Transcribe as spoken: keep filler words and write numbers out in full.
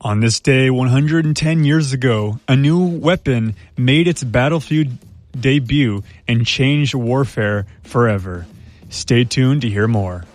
On this day, one hundred ten years ago, a new weapon made its battlefield debut and changed warfare forever. Stay tuned to hear more.